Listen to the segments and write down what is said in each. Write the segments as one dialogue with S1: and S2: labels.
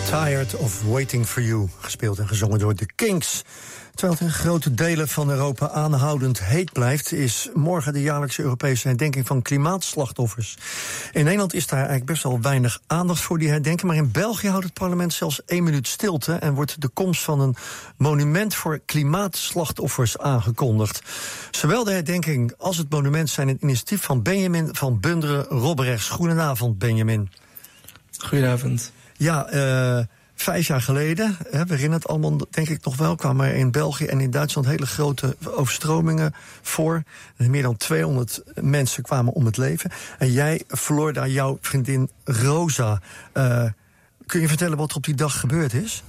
S1: Tired of Waiting for You, gespeeld en gezongen door The Kinks. Terwijl het in grote delen van Europa aanhoudend heet blijft, is morgen de jaarlijkse Europese herdenking van klimaatslachtoffers. In Nederland is daar eigenlijk best wel weinig aandacht voor die herdenking, maar in België houdt het parlement zelfs 1 minuut stilte en wordt de komst van een monument voor klimaatslachtoffers aangekondigd. Zowel de herdenking als het monument zijn een initiatief van Benjamin van Bunderen-Robrechts. Goedenavond, Benjamin.
S2: Goedenavond.
S1: Ja, 5 jaar geleden, we herinneren het allemaal denk ik nog wel, kwamen er in België en in Duitsland hele grote overstromingen voor. Meer dan 200 mensen kwamen om het leven. En jij verloor daar jouw vriendin Rosa. Kun je vertellen wat er op die dag gebeurd is?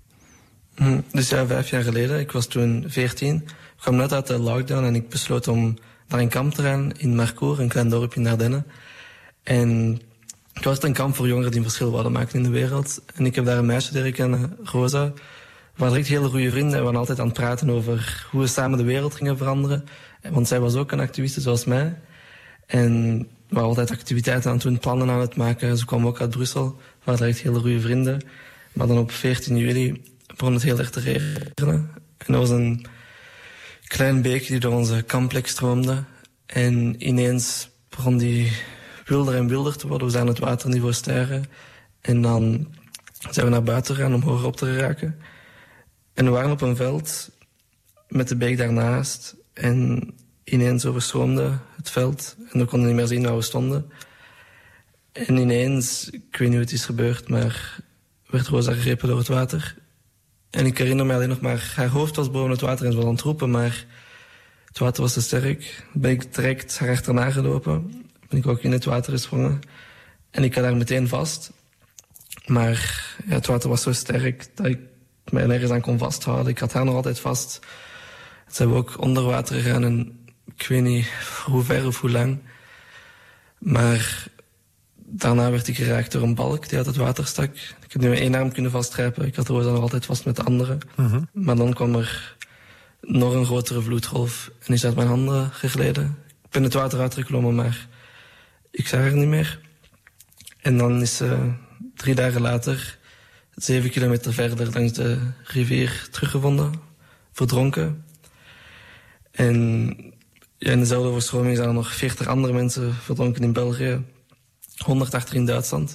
S2: Dus ja, 5 jaar geleden, ik was toen 14. Ik kwam net uit de lockdown en ik besloot om naar een kamp te gaan in Marcourt, een klein dorpje in Ardennen. En het was een kamp voor jongeren die een verschil wilden maken in de wereld. En ik heb daar een meisje leren kennen, Rosa. We waren echt hele goede vrienden en we waren altijd aan het praten over hoe we samen de wereld gingen veranderen. Want zij was ook een activiste zoals mij. En we waren altijd activiteiten aan het doen, plannen aan het maken. Ze kwam ook uit Brussel. We waren echt hele goede vrienden. Maar dan op 14 juli begon het heel erg te regenen. En er was een klein beekje die door onze complex stroomde. En ineens begon die wilder en wilder te worden. We zagen het waterniveau stijgen. En dan zijn we naar buiten gegaan om hoger op te geraken. En we waren op een veld met de beek daarnaast. En ineens overstroomde het veld. En we konden niet meer zien waar we stonden. En ineens, ik weet niet hoe het is gebeurd, maar werd Rosa gegrepen door het water. En ik herinner me alleen nog maar, haar hoofd was boven het water en ze was aan het roepen, maar het water was te sterk. Ben ik direct haar achterna gelopen. Ben ik ook in het water gesprongen. En ik had haar meteen vast. Maar ja, het water was zo sterk dat ik mij nergens aan kon vasthouden. Ik had haar nog altijd vast. Toen zijn we ook onder water gegaan en ik weet niet hoe ver of hoe lang. Maar daarna werd ik geraakt door een balk die uit het water stak. Ik heb nu met 1 arm kunnen vastgrijpen. Ik had Rosa nog altijd vast met de andere. Mm-hmm. Maar dan kwam er nog een grotere vloedgolf en is uit mijn handen gegleden. Ik ben het water uitgeklommen, maar ik zag haar niet meer. En dan is ze 3 dagen later, 7 kilometer verder langs de rivier teruggevonden, verdronken. En ja, in dezelfde overstroming zijn er nog 40 andere mensen verdronken in België, 100 achter in Duitsland.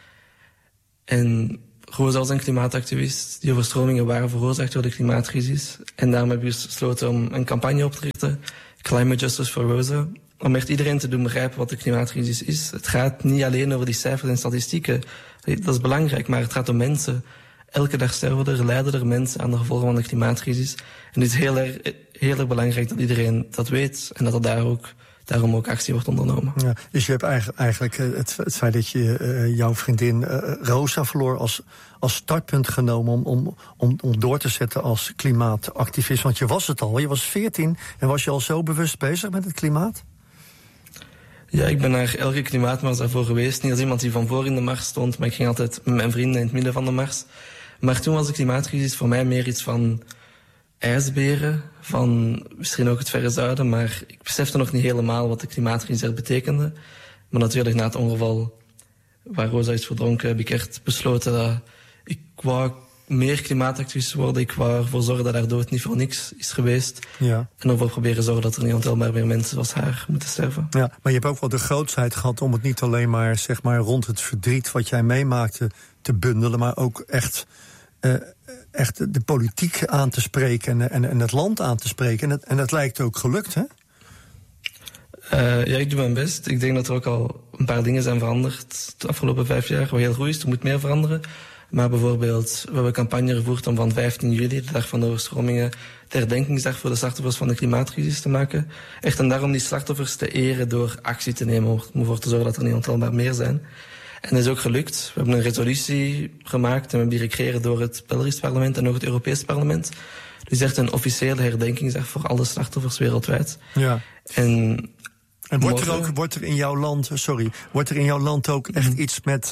S2: En Rosa was een klimaatactivist. Die overstromingen waren veroorzaakt door de klimaatcrisis. En daarom hebben we besloten om een campagne op te richten, Climate Justice for Rosa, om echt iedereen te doen begrijpen wat de klimaatcrisis is. Het gaat niet alleen over die cijfers en statistieken. Dat is belangrijk, maar het gaat om mensen. Elke dag sterven er, lijden er mensen aan de gevolgen van de klimaatcrisis. En het is heel erg belangrijk dat iedereen dat weet en dat er daarom ook actie wordt ondernomen. Ja,
S1: dus je hebt eigenlijk het feit dat je jouw vriendin Rosa verloor als startpunt genomen om door te zetten als klimaatactivist. Want je was het al, je was 14 en was je al zo bewust bezig met het klimaat?
S2: Ja, ik ben naar elke klimaatmars daarvoor geweest. Niet als iemand die van voor in de mars stond, maar ik ging altijd met mijn vrienden in het midden van de mars. Maar toen was de klimaatcrisis voor mij meer iets van ijsberen, van misschien ook het verre zuiden, maar ik besefte nog niet helemaal wat de klimaatcrisis betekende. Maar natuurlijk na het ongeval waar Rosa is verdronken, heb ik echt besloten dat ik wou meer klimaatactivist worden. Ik wou ervoor zorgen dat haar dood niet voor niks is geweest. Ja. En ervoor proberen zorgen dat er niet ontelbaar meer mensen zoals haar moeten sterven. Ja,
S1: maar je hebt ook wel de grootsheid gehad om het niet alleen maar, zeg maar, rond het verdriet wat jij meemaakte te bundelen, maar ook echt de politiek aan te spreken en het land aan te spreken. En dat lijkt ook gelukt, hè?
S2: Ja, ik doe mijn best. Ik denk dat er ook al een paar dingen zijn veranderd de afgelopen 5 jaar, wat heel goed is. Er moet meer veranderen. Maar bijvoorbeeld, we hebben een campagne gevoerd om van 15 juli, de dag van de overstromingen, de herdenkingsdag voor de slachtoffers van de klimaatcrisis te maken. Echt en daarom die slachtoffers te eren door actie te nemen, om ervoor te zorgen dat er niet ontelbaar meer zijn. En dat is ook gelukt. We hebben een resolutie gemaakt en we hebben die gekregen door het Belgisch parlement en ook het Europees parlement. Dus echt een officiële herdenkingsdag voor alle slachtoffers wereldwijd. Ja. En
S1: wordt er in jouw land ook echt iets met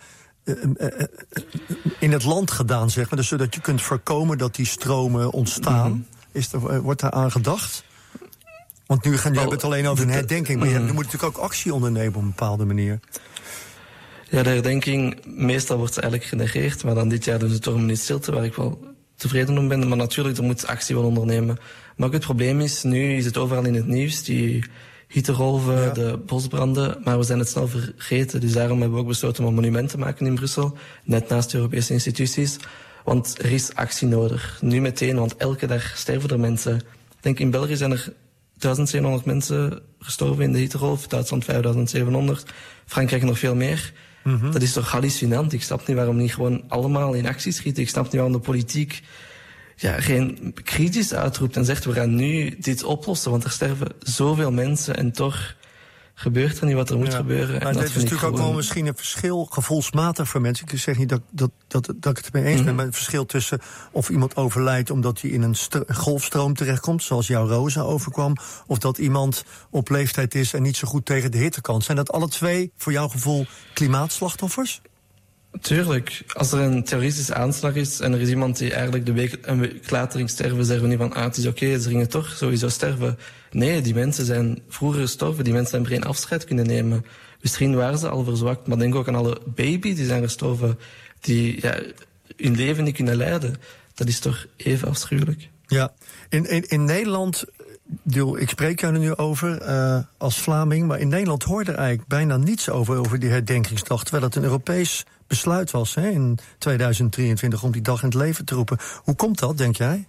S1: in het land gedaan, zeg maar, dus zodat je kunt voorkomen dat die stromen ontstaan? Wordt daar aan gedacht? Want nu gaan we het alleen over een herdenking, maar je moet natuurlijk ook actie ondernemen op een bepaalde manier.
S2: Ja, de herdenking, meestal wordt ze eigenlijk genegeerd, maar dan dit jaar doen ze toch een minuut stilte, waar ik wel tevreden om ben. Maar natuurlijk, er moet actie wel ondernemen. Maar ook het probleem is, nu is het overal in het nieuws, die hittegolven, de bosbranden, maar we zijn het snel vergeten. Dus daarom hebben we ook besloten om een monument te maken in Brussel, net naast de Europese instituties. Want er is actie nodig. Nu meteen, want elke dag sterven er mensen. Ik denk in België zijn er 1700 mensen gestorven in de hittegolf, Duitsland 5700, Frankrijk nog veel meer. Mm-hmm. Dat is toch hallucinant? Ik snap niet waarom niet gewoon allemaal in actie schieten. Ik snap niet waarom de politiek geen kritisch uitroept en zegt we gaan nu dit oplossen, want er sterven zoveel mensen en toch gebeurt er niet wat er moet gebeuren.
S1: Maar dit is natuurlijk ook wel misschien een verschil, gevoelsmatig voor mensen. Ik zeg niet dat ik het mee eens ben, maar het verschil tussen of iemand overlijdt omdat hij in een golfstroom terechtkomt, zoals jouw Rosa overkwam, of dat iemand op leeftijd is en niet zo goed tegen de hitte kan. Zijn dat alle twee voor jouw gevoel klimaatslachtoffers?
S2: Tuurlijk. Als er een terroristische aanslag is en er is iemand die eigenlijk een week later ging sterven, zeggen we niet van, het is oké, ze gingen toch sowieso sterven. Nee, die mensen zijn vroeger gestorven, die mensen hebben geen afscheid kunnen nemen. Misschien waren ze al verzwakt, maar denk ook aan alle baby's die zijn gestorven, die hun leven niet kunnen leiden. Dat is toch even afschuwelijk. Ja,
S1: in Nederland, ik spreek jou er nu over als Vlaming, maar in Nederland hoorde er eigenlijk bijna niets over die herdenkingsdag, terwijl het een Europees besluit was in 2023 om die dag in het leven te roepen. Hoe komt dat, denk jij?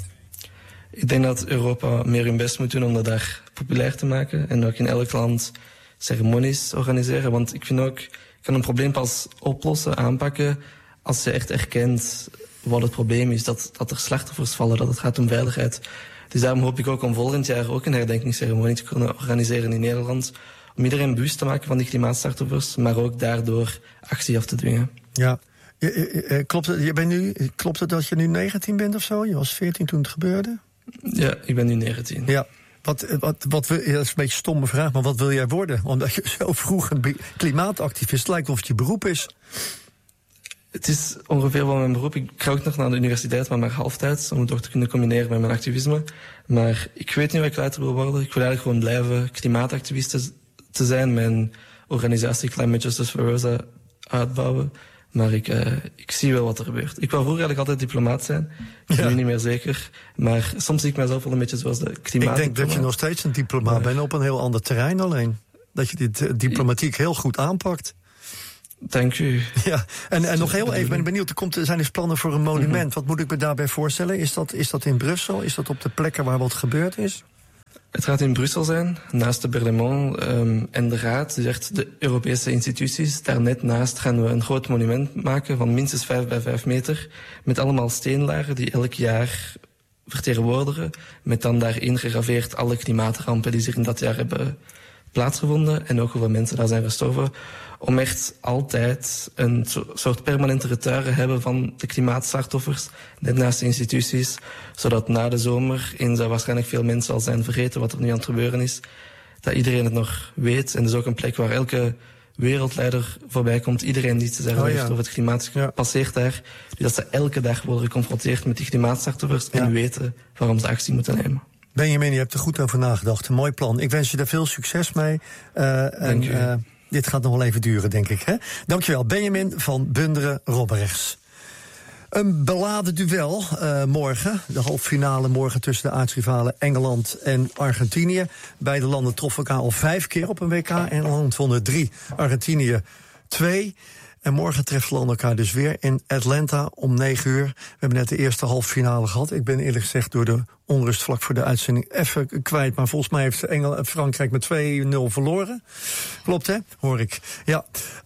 S2: Ik denk dat Europa meer hun best moet doen om de dag populair te maken en ook in elk land ceremonies organiseren. Want ik vind ook, je kan een probleem pas oplossen, aanpakken, als je echt erkent wat het probleem is, dat er slachtoffers vallen, dat het gaat om veiligheid. Dus daarom hoop ik ook om volgend jaar ook een herdenkingsceremonie te kunnen organiseren in Nederland, om iedereen bewust te maken van die klimaatslachtoffers, maar ook daardoor actie af te dwingen.
S1: Ja, klopt het dat je nu 19 bent of zo? Je was 14 toen het gebeurde?
S2: Ja, ik ben nu 19.
S1: Ja. Dat is een beetje een stomme vraag, maar wat wil jij worden? Omdat je zo vroeg een klimaatactivist lijkt of het je beroep is.
S2: Het is ongeveer wel mijn beroep. Ik ga ook nog naar de universiteit, maar halftijds, om het ook te kunnen combineren met mijn activisme. Maar ik weet niet wat ik later wil worden. Ik wil eigenlijk gewoon blijven klimaatactivist te zijn, mijn organisatie Climate Justice for Rosa uitbouwen. Maar ik zie wel wat er gebeurt. Ik wou vroeger eigenlijk altijd diplomaat zijn. Ik ben nu niet meer zeker. Maar soms zie ik mezelf wel een beetje zoals de klimaatdiplomaat. Ik denk
S1: dat je nog steeds een diplomaat bent op een heel ander terrein alleen. Dat je dit diplomatiek heel goed aanpakt.
S2: Dank u.
S1: Ja, en nog heel even, ben benieuwd, er zijn dus plannen voor een monument. Wat moet ik me daarbij voorstellen? Is dat in Brussel? Is dat op de plekken waar wat gebeurd is?
S2: Het gaat in Brussel zijn, naast de Berlaymont en de Raad, dus echt de Europese instituties. Daar net naast gaan we een groot monument maken van minstens 5 bij 5 meter. Met allemaal steenlaren die elk jaar vertegenwoordigen. Met dan daarin gegraveerd alle klimaatrampen die zich in dat jaar hebben plaatsgevonden. En ook hoeveel mensen daar zijn gestorven. Om echt altijd een soort permanente retuire hebben van de klimaatslachtoffers, net naast de instituties, zodat na de zomer, eens dat waarschijnlijk veel mensen al zijn vergeten wat er nu aan het gebeuren is, dat iedereen het nog weet. En dus ook een plek waar elke wereldleider voorbij komt, iedereen die te zeggen heeft over het klimaat, passeert daar. Dus dat ze elke dag worden geconfronteerd met die klimaatslachtoffers en weten waarom ze actie moeten nemen.
S1: Benjamin, je hebt er goed over nagedacht. Een mooi plan. Ik wens je daar veel succes mee.
S2: Dank u.
S1: Dit gaat nog wel even duren, denk ik. Hè? Dankjewel, Benjamin van Bunderen-Robberrechts. Een beladen duel morgen. De halffinale morgen tussen de aartsrivalen Engeland en Argentinië. Beide landen troffen elkaar al 5 keer op een WK. Engeland won er 3, Argentinië 2. En morgen treffen landen elkaar dus weer in Atlanta om 9 uur. We hebben net de eerste halffinale gehad. Ik ben eerlijk gezegd door de onrust vlak voor de uitzending even kwijt. Maar volgens mij heeft Frankrijk met 2-0 verloren. Klopt, hè? Hoor ik. Ja.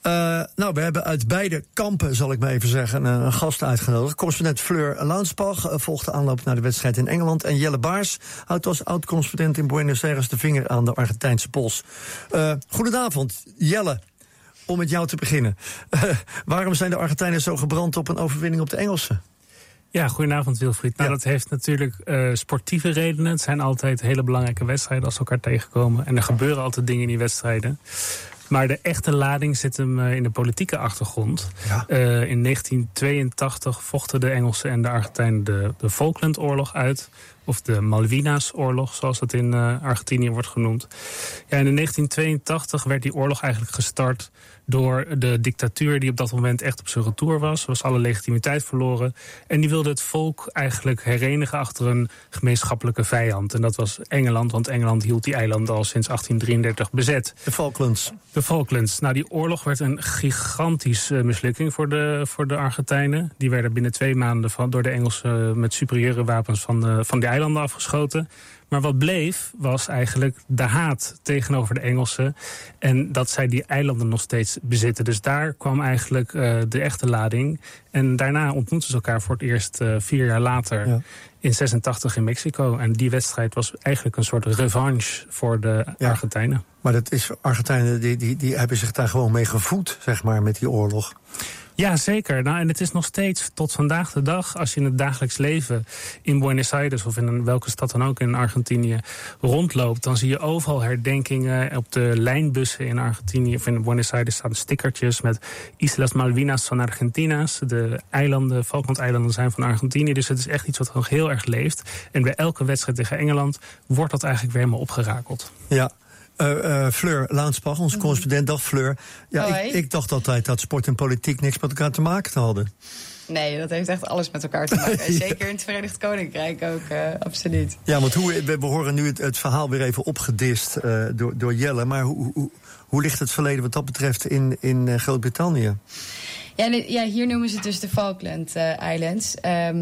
S1: We hebben uit beide kampen, zal ik maar even zeggen, een gast uitgenodigd. Correspondent Fleur Launsbach volgt de aanloop naar de wedstrijd in Engeland. En Jelle Baars houdt als oud-correspondent in Buenos Aires de vinger aan de Argentijnse pols. Goedenavond, Jelle. Om met jou te beginnen. Waarom zijn de Argentijnen zo gebrand op een overwinning op de Engelsen?
S3: Ja, goedenavond Wilfried. Nou, dat heeft natuurlijk sportieve redenen. Het zijn altijd hele belangrijke wedstrijden als ze elkaar tegenkomen. En er gebeuren altijd dingen in die wedstrijden. Maar de echte lading zit hem in de politieke achtergrond. Ja. In 1982 vochten de Engelsen en de Argentijnen de Falklandoorlog uit. Of de Malvinas-oorlog, zoals dat in Argentinië wordt genoemd. Ja, en in 1982 werd die oorlog eigenlijk gestart door de dictatuur die op dat moment echt op zijn retour was alle legitimiteit verloren. En die wilde het volk eigenlijk herenigen achter een gemeenschappelijke vijand. En dat was Engeland, want Engeland hield die eilanden al sinds 1833 bezet. De Falklands. Nou, die oorlog werd een gigantische mislukking voor de Argentijnen. Die werden binnen 2 maanden door de Engelsen met superieure wapens van die eilanden afgeschoten. Maar wat bleef was eigenlijk de haat tegenover de Engelsen. En dat zij die eilanden nog steeds bezitten. Dus daar kwam eigenlijk de echte lading. En daarna ontmoetten ze elkaar voor het eerst 4 jaar later in 86 in Mexico. En die wedstrijd was eigenlijk een soort revanche voor de Argentijnen.
S1: Maar dat is Argentijnen die hebben zich daar gewoon mee gevoed, zeg maar, met die oorlog.
S3: Ja, zeker. Nou, en het is nog steeds tot vandaag de dag, als je in het dagelijks leven in Buenos Aires of in welke stad dan ook in Argentinië rondloopt, dan zie je overal herdenkingen. Op de lijnbussen in Argentinië of in Buenos Aires staan stickertjes met Islas Malvinas van Argentinas. De eilanden, Falklandeilanden zijn van Argentinië. Dus het is echt iets wat nog heel erg leeft. En bij elke wedstrijd tegen Engeland wordt dat eigenlijk weer helemaal opgerakeld.
S1: Ja. Fleur Launsbach, onze correspondent. Dag Fleur. Ja, ik dacht altijd dat sport en politiek niks met elkaar te maken hadden.
S4: Nee, dat heeft echt alles met elkaar te maken. Zeker in het Verenigd Koninkrijk ook, absoluut.
S1: Ja, want we horen nu het verhaal weer even opgedist door Jelle. Maar hoe ligt het verleden wat dat betreft in Groot-Brittannië?
S4: Ja, hier noemen ze het dus de Falkland Islands.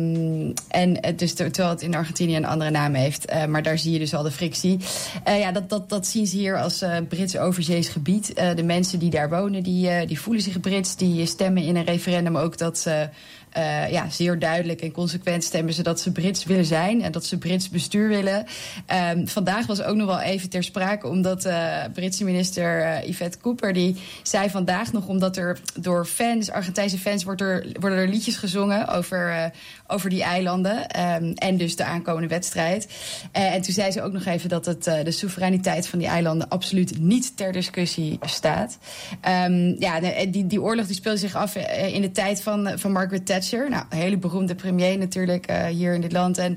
S4: Terwijl het in Argentinië een andere naam heeft. Maar daar zie je dus al de frictie. Dat zien ze hier als Brits overzees gebied. De mensen die daar wonen, die voelen zich Brits. Die stemmen in een referendum ook dat ze zeer duidelijk en consequent stemmen ze dat ze Brits willen zijn en dat ze Brits bestuur willen. Vandaag was ook nog wel even ter sprake, omdat Britse minister Yvette Cooper, die zei vandaag nog, omdat er door Argentijnse fans worden er liedjes gezongen over die eilanden en dus de aankomende wedstrijd. En toen zei ze ook nog even dat de soevereiniteit van die eilanden absoluut niet ter discussie staat. Die oorlog die speelde zich af in de tijd van Margaret Thatcher. Nou, een hele beroemde premier natuurlijk hier in dit land. En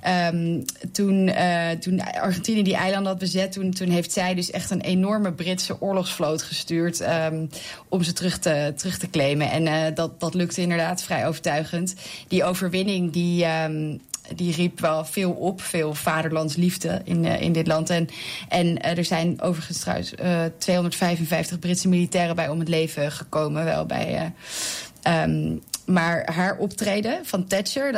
S4: toen Argentinië die eilanden had bezet, toen heeft zij dus echt een enorme Britse oorlogsvloot gestuurd om ze terug te claimen. En dat lukte inderdaad vrij overtuigend. Die overwinning die riep wel veel op, veel vaderlandsliefde in dit land. En er zijn overigens trouwens 255 Britse militairen bij om het leven gekomen. Wel bij maar haar optreden van Thatcher,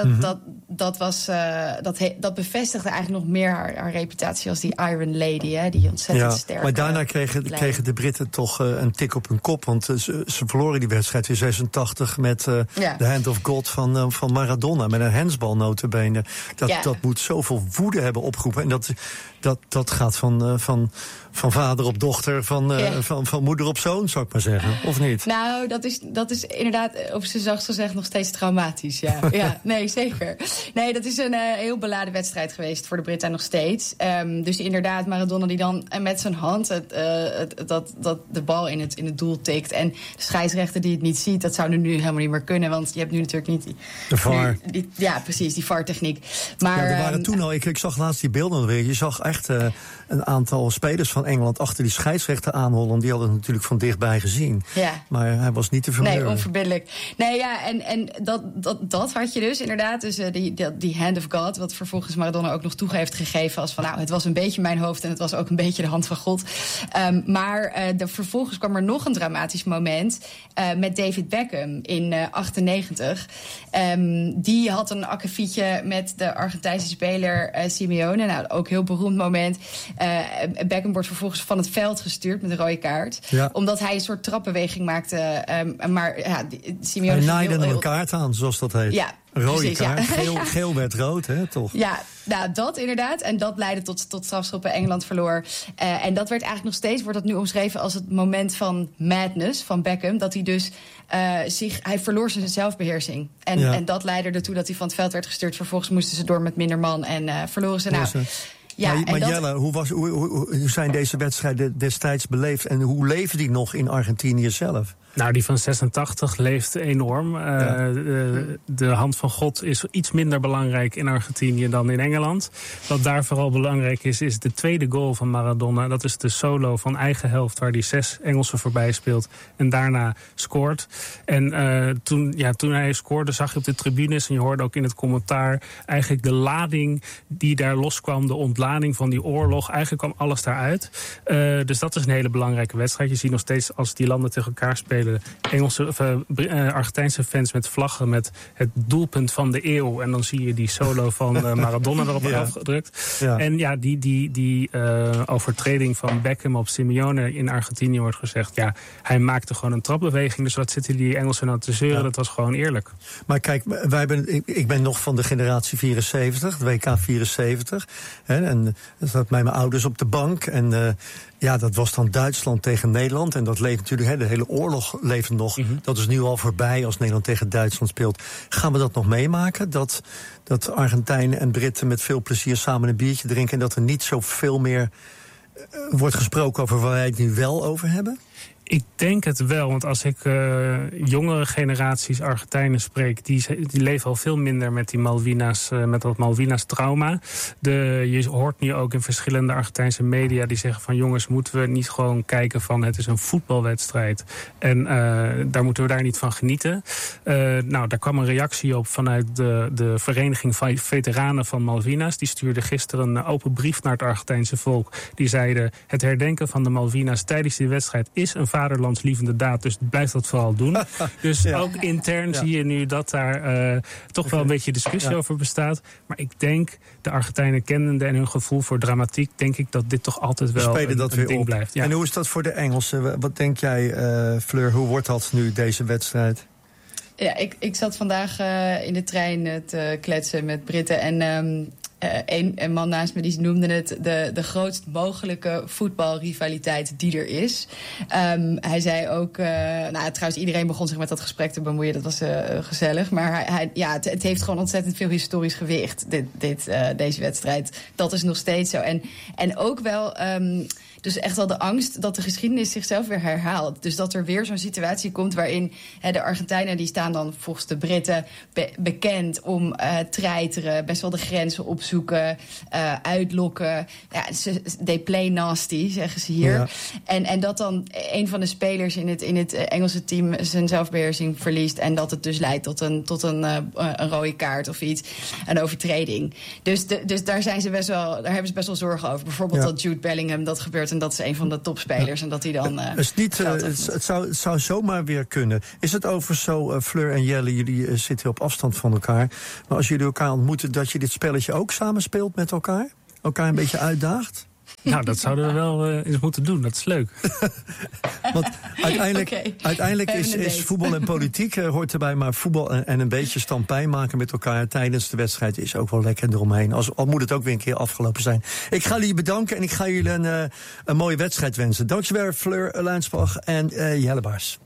S4: dat bevestigde eigenlijk nog meer haar reputatie als die Iron Lady, hè, die ontzettend sterk.
S1: Maar daarna kregen de Britten toch een tik op hun kop, want ze verloren die wedstrijd in 86 met de Hand of God van Maradona, met een handsbal nota bene. Dat moet zoveel woede hebben opgeroepen. En dat gaat van vader op dochter, van moeder op zoon, zou ik maar zeggen. Of niet?
S4: Nou, dat is inderdaad, op zijn zachtst gezegd, nog steeds traumatisch. Ja, nee, zeker. Nee, dat is een heel beladen wedstrijd geweest voor de Britten nog steeds. Dus inderdaad, Maradona die dan met zijn hand de bal in het doel tikt. En de scheidsrechter die het niet ziet, dat zou nu helemaal niet meer kunnen. Want je hebt nu natuurlijk niet
S1: de VAR.
S4: Precies, die VAR-techniek. Maar
S1: er waren toen al, ik zag laatst die beelden weer. Je zag echt een aantal spelers van Engeland achter die scheidsrechter aanhollen. Die hadden het natuurlijk van dichtbij gezien. Ja. Maar hij was niet te vermeuren.
S4: Nee, onverbiddelijk. Nee, ja, en dat had je dus inderdaad. Dus die hand of God, wat vervolgens Maradona ook nog toe heeft gegeven als van, nou, het was een beetje mijn hoofd en het was ook een beetje de hand van God. Vervolgens kwam er nog een dramatisch moment met David Beckham in 98. Die had een akkefietje met de Argentijnse speler Simeone. Nou, ook heel beroemd moment. Beckham wordt vervolgens van het veld gestuurd met een rode kaart. Ja. Omdat hij een soort trapbeweging maakte. Simeone
S1: hij naaide hem een kaart aan, zoals dat heet. Ja. Rode kaart, geel werd rood, hè, toch?
S4: Ja, nou, dat inderdaad. En dat leidde tot strafschoppen. Engeland verloor. En dat werd eigenlijk nog steeds, wordt dat nu omschreven als het moment van madness van Beckham. Dat hij dus hij verloor zijn zelfbeheersing. En dat leidde ertoe dat hij van het veld werd gestuurd. Vervolgens moesten ze door met minder man en verloren ze. Nou,
S1: ja, maar Jelle, hoe zijn deze wedstrijden destijds beleefd? En hoe leven die nog in Argentinië zelf?
S3: Nou, die van 86 leeft enorm. De hand van God is iets minder belangrijk in Argentinië dan in Engeland. Wat daar vooral belangrijk is de tweede goal van Maradona. Dat is de solo van eigen helft waar hij 6 Engelsen voorbij speelt en daarna scoort. En toen hij scoorde zag je op de tribunes, en je hoorde ook in het commentaar, eigenlijk de lading die daar loskwam, de ontlading van die oorlog. Eigenlijk kwam alles daaruit. Dus dat is een hele belangrijke wedstrijd. Je ziet nog steeds als die landen tegen elkaar spelen, Argentijnse fans met vlaggen met het doelpunt van de eeuw. En dan zie je die solo van Maradona erop afgedrukt. Ja. En die overtreding van Beckham op Simeone in Argentinië wordt gezegd, hij maakte gewoon een trapbeweging. Dus wat zitten die Engelsen nou te zeuren? Dat was gewoon eerlijk.
S1: Maar kijk, ik ben nog van de generatie 74, de WK 74. En dat zat bij mijn ouders op de bank. En dat was dan Duitsland tegen Nederland. En dat leeft natuurlijk, de hele oorlog leeft nog. Mm-hmm. Dat is nu al voorbij als Nederland tegen Duitsland speelt. Gaan we dat nog meemaken? Dat Argentijnen en Britten met veel plezier samen een biertje drinken en dat er niet zoveel meer wordt gesproken over waar wij het nu wel over hebben?
S3: Ik denk het wel, want als ik jongere generaties Argentijnen spreek, die leven al veel minder met die Malvinas, met dat Malvinas trauma. Je hoort nu ook in verschillende Argentijnse media die zeggen van jongens, moeten we niet gewoon kijken van het is een voetbalwedstrijd en daar moeten we daar niet van genieten. Daar kwam een reactie op vanuit de Vereniging van Veteranen van Malvinas. Die stuurde gisteren een open brief naar het Argentijnse volk. Die zeiden het herdenken van de Malvinas tijdens die wedstrijd is een vaderlandslievende daad, dus blijf dat vooral doen. Dus ook intern zie je nu dat daar toch wel een beetje discussie over bestaat. Maar ik denk, de Argentijnen kennende en hun gevoel voor dramatiek, denk ik dat dit toch altijd wel een ding blijft. Ja.
S1: En hoe is dat voor de Engelsen? Wat denk jij, Fleur, hoe wordt dat nu, deze wedstrijd?
S4: Ja, ik zat vandaag in de trein te kletsen met Britten en een man naast me die noemde het de grootst mogelijke voetbalrivaliteit die er is. Hij zei ook, trouwens iedereen begon zich met dat gesprek te bemoeien, dat was gezellig. Maar het heeft gewoon ontzettend veel historisch gewicht, deze wedstrijd. Dat is nog steeds zo. En ook wel dus echt wel de angst dat de geschiedenis zichzelf weer herhaalt. Dus dat er weer zo'n situatie komt waarin de Argentijnen, die staan dan volgens de Britten bekend om treiteren, best wel de grenzen opzoeken, uitlokken. Ja, they play nasty, zeggen ze hier. Ja. En dat dan een van de spelers in het Engelse team zijn zelfbeheersing verliest en dat het dus leidt tot een rode kaart of iets, een overtreding. Dus daar hebben ze best wel zorgen over. Bijvoorbeeld dat Jude Bellingham dat gebeurt en dat is een van de topspelers en dat hij dan
S1: het zou zomaar weer kunnen. Is het overigens zo, Fleur en Jelle, jullie zitten op afstand van elkaar, maar als jullie elkaar ontmoeten, dat je dit spelletje ook samen speelt met elkaar? Elkaar een beetje uitdaagt?
S3: Nou, dat zouden we wel eens moeten doen. Dat is leuk.
S1: Want uiteindelijk is voetbal en politiek hoort erbij, maar voetbal en een beetje stampij maken met elkaar tijdens de wedstrijd is ook wel lekker eromheen. Al moet het ook weer een keer afgelopen zijn. Ik ga jullie bedanken en ik ga jullie een mooie wedstrijd wensen. Dankjewel, Fleur Leinsbach en Jelle Baars.